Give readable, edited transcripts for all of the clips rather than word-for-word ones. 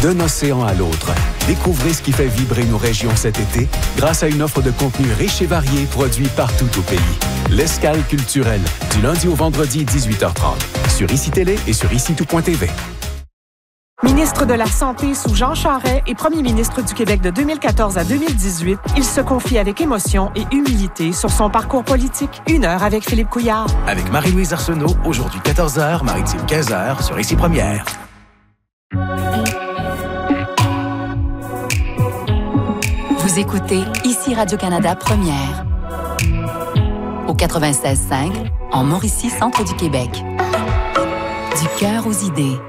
d'un océan à l'autre. Découvrez ce qui fait vibrer nos régions cet été grâce à une offre de contenu riche et varié produit partout au pays. L'Escale culturelle, du lundi au vendredi 18h30, sur ICI Télé et sur ICI-tout.tv. Ministre de la Santé sous Jean Charest et premier ministre du Québec de 2014 à 2018, il se confie avec émotion et humilité sur son parcours politique. 1 heure avec Philippe Couillard. Avec Marie-Louise Arsenault, aujourd'hui 14h, Maritime 15h, sur ICI Première. Vous écoutez ICI Radio-Canada Première. Au 96.5, en Mauricie, centre du Québec. Du cœur aux idées.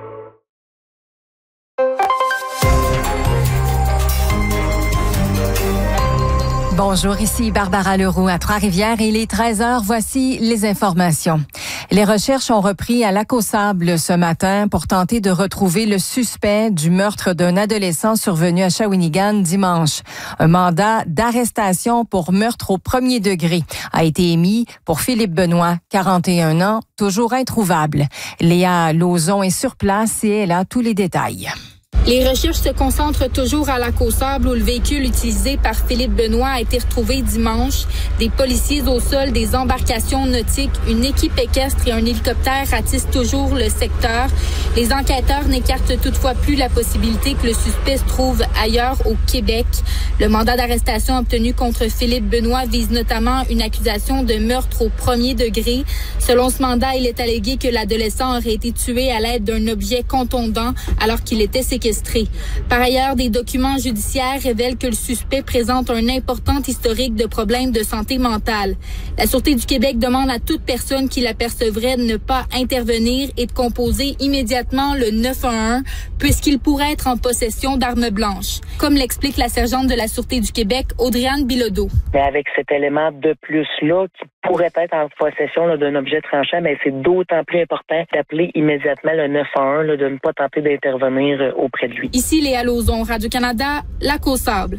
Bonjour, ici Barbara Leroux à Trois-Rivières. Il est 13h. Voici les informations. Les recherches ont repris à Lac-aux-Sables ce matin pour tenter de retrouver le suspect du meurtre d'un adolescent survenu à Shawinigan dimanche. Un mandat d'arrestation pour meurtre au premier degré a été émis pour Philippe Benoît, 41 ans, toujours introuvable. Léa Lauzon est sur place et elle a tous les détails. Les recherches se concentrent toujours à Lac-aux-Sables où le véhicule utilisé par Philippe Benoît a été retrouvé dimanche. Des policiers au sol, des embarcations nautiques, une équipe équestre et un hélicoptère attissent toujours le secteur. Les enquêteurs n'écartent toutefois plus la possibilité que le suspect se trouve ailleurs au Québec. Le mandat d'arrestation obtenu contre Philippe Benoît vise notamment une accusation de meurtre au premier degré. Selon ce mandat, il est allégué que l'adolescent aurait été tué à l'aide d'un objet contondant alors qu'il était séquestré. Par ailleurs, des documents judiciaires révèlent que le suspect présente un important historique de problèmes de santé mentale. La Sûreté du Québec demande à toute personne qui l'apercevrait de ne pas intervenir et de composer immédiatement le 911 puisqu'il pourrait être en possession d'armes blanches. Comme l'explique la sergente de la Sûreté du Québec, Audrey-Anne Bilodeau. Mais avec cet élément de plus-là qui pourrait être en possession d'un objet tranchant, mais c'est d'autant plus important d'appeler immédiatement le 911, de ne pas tenter d'intervenir auprès de lui. Ici, Léa Lauzon, Radio-Canada, Lac-aux-Sables.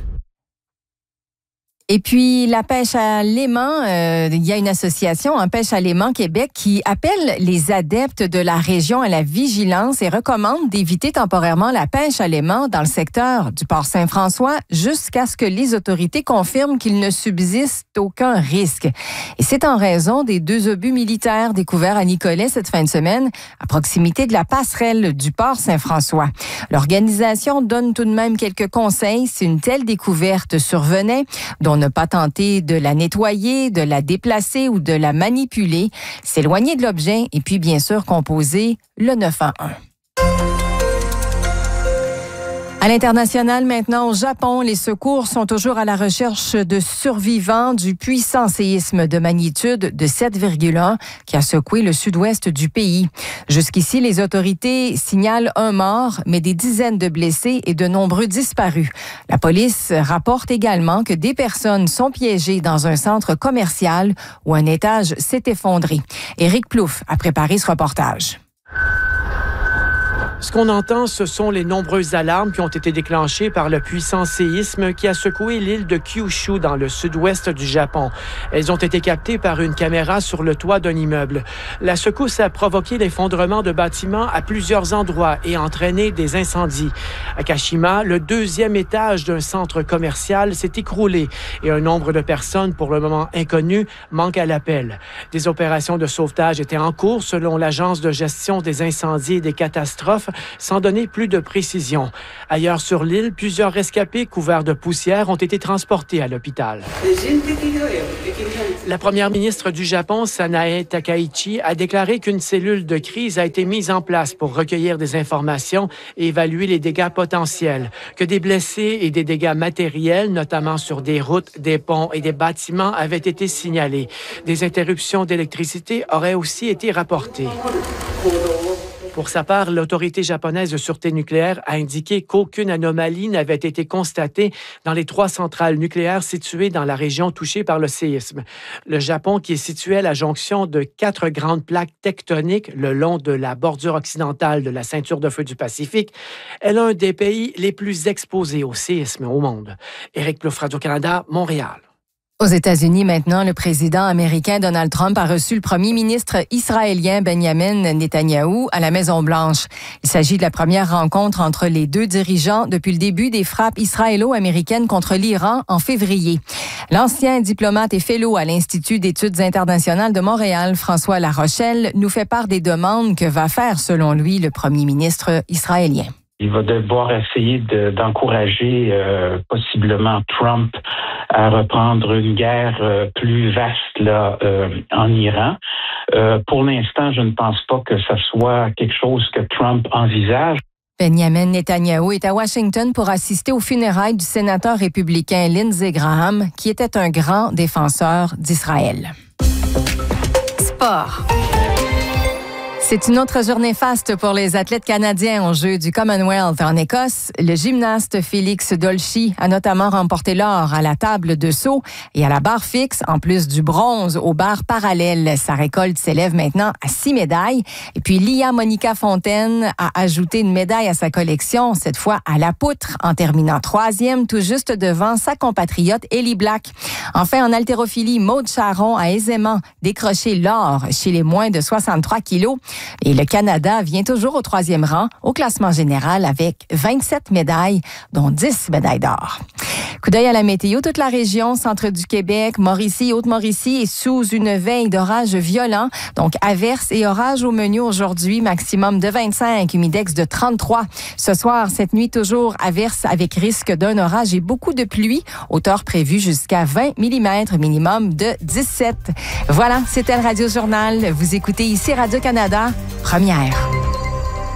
Et puis, la pêche à l'aimant, il y a une association en pêche à l'aimant Québec qui appelle les adeptes de la région à la vigilance et recommande d'éviter temporairement la pêche à l'aimant dans le secteur du port Saint-François jusqu'à ce que les autorités confirment qu'il ne subsiste aucun risque. Et c'est en raison des 2 obus militaires découverts à Nicolet cette fin de semaine à proximité de la passerelle du port Saint-François. L'organisation donne tout de même quelques conseils si une telle découverte survenait, dont ne pas tenter de la nettoyer, de la déplacer ou de la manipuler, s'éloigner de l'objet et puis bien sûr composer le 911. À l'international, maintenant, au Japon, les secours sont toujours à la recherche de survivants du puissant séisme de magnitude de 7,1 qui a secoué le sud-ouest du pays. Jusqu'ici, les autorités signalent un mort, mais des dizaines de blessés et de nombreux disparus. La police rapporte également que des personnes sont piégées dans un centre commercial où un étage s'est effondré. Éric Plouffe a préparé ce reportage. Ce qu'on entend, ce sont les nombreuses alarmes qui ont été déclenchées par le puissant séisme qui a secoué l'île de Kyushu dans le sud-ouest du Japon. Elles ont été captées par une caméra sur le toit d'un immeuble. La secousse a provoqué l'effondrement de bâtiments à plusieurs endroits et entraîné des incendies. À Kashima, le 2e étage d'un centre commercial s'est écroulé et un nombre de personnes, pour le moment inconnues, manquent à l'appel. Des opérations de sauvetage étaient en cours selon l'Agence de gestion des incendies et des catastrophes, sans donner plus de précision. Ailleurs sur l'île, plusieurs rescapés couverts de poussière ont été transportés à l'hôpital. La première ministre du Japon, Sanae Takaichi, a déclaré qu'une cellule de crise a été mise en place pour recueillir des informations et évaluer les dégâts potentiels, que des blessés et des dégâts matériels, notamment sur des routes, des ponts et des bâtiments, avaient été signalés. Des interruptions d'électricité auraient aussi été rapportées. Pour sa part, l'autorité japonaise de sûreté nucléaire a indiqué qu'aucune anomalie n'avait été constatée dans les 3 centrales nucléaires situées dans la région touchée par le séisme. Le Japon, qui est situé à la jonction de 4 grandes plaques tectoniques le long de la bordure occidentale de la ceinture de feu du Pacifique, est l'un des pays les plus exposés au séisme au monde. Éric Plouffe, Radio-Canada, Montréal. Aux États-Unis, maintenant, le président américain Donald Trump a reçu le premier ministre israélien Benjamin Netanyahou à la Maison-Blanche. Il s'agit de la première rencontre entre les deux dirigeants depuis le début des frappes israélo-américaines contre l'Iran en février. L'ancien diplomate et fellow à l'Institut d'études internationales de Montréal, François Larochelle, nous fait part des demandes que va faire, selon lui, le premier ministre israélien. Il va devoir essayer d'encourager possiblement Trump à reprendre une guerre plus vaste là, en Iran. Pour l'instant, je ne pense pas que ce soit quelque chose que Trump envisage. Benjamin Netanyahou est à Washington pour assister aux funérailles du sénateur républicain Lindsey Graham, qui était un grand défenseur d'Israël. Sport. C'est une autre journée faste pour les athlètes canadiens aux Jeux du Commonwealth en Écosse. Le gymnaste Félix Dolci a notamment remporté l'or à la table de saut et à la barre fixe, en plus du bronze aux barres parallèles. Sa récolte s'élève maintenant à 6 médailles. Et puis Lia Monica Fontaine a ajouté une médaille à sa collection, cette fois à la poutre, en terminant 3e, tout juste devant sa compatriote Ellie Black. Enfin, en haltérophilie, Maude Charron a aisément décroché l'or chez les moins de 63 kilos. Et le Canada vient toujours au 3e rang au classement général avec 27 médailles, dont 10 médailles d'or. Coup d'œil à la météo, toute la région, centre du Québec, Mauricie, Haute-Mauricie est sous une veille d'orage violent. Donc, averses et orages au menu aujourd'hui, maximum de 25, humidex de 33. Ce soir, cette nuit, toujours averses avec risque d'un orage et beaucoup de pluie. Hauteur prévue jusqu'à 20 mm, minimum de 17. Voilà, c'était le Radio Journal. Vous écoutez ici Radio-Canada, première.